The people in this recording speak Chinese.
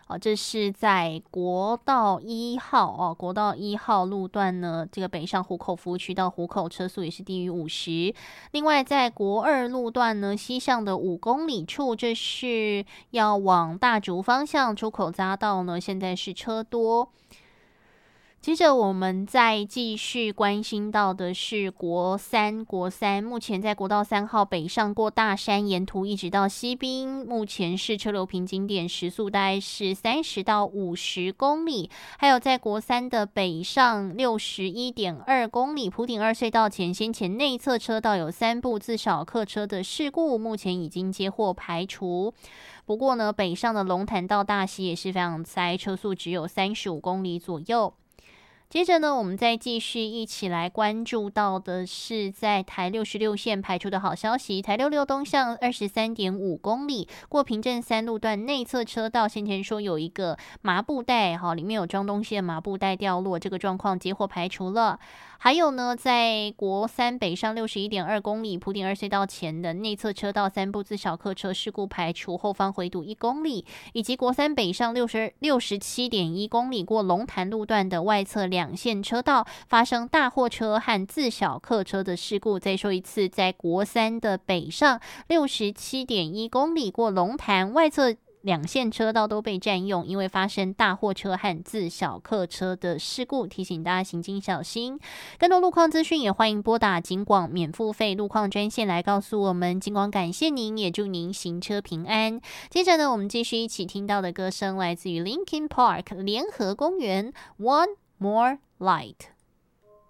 这是在国道1号国道1号路段呢，这个北上湖口服务区到湖口车速也是低于50。另外在国2路段呢，西向的5公里处，这是要往大竹方向出口匝道呢，现在是车多。接着我们再继续关心到的是国三，目前在国道3号北上过大山，沿途一直到西滨，目前是车流平均点时速大概是30到50公里。还有在国3的北上 61.2 公里，埔顶2隧道前先前内侧车道有3部自小客车的事故，目前已经接获排除。不过呢，北上的龙潭到大溪也是非常塞，车速只有35公里左右。接着呢，我们再继续一起来关注到的是在台66线排除的好消息。台66东向 23.5 公里，过平镇3路段内侧车道，先前说有一个麻布袋里面有装东西的麻布袋掉落，这个状况接获排除了。还有呢，在国3北上 61.2 公里，埔顶2隧道前的内侧车道3部自小客车事故排除，后方回堵1公里，以及国3北上 67.1 公里，过龙潭路段的外侧2线车道发生大货车和自小客车的事故。再说一次，在国3的北上 67.1 公里，过龙潭外侧2线车道都被占用，因为发生大货车和自小客车的事故，提醒大家行经小心。更多路况资讯也欢迎拨打警广免付费路况专线来告诉我们。警广感谢您，也祝您行车平安。接着呢，我们继续一起听到的歌声来自于 Linkin Park 联合公园 One More Light。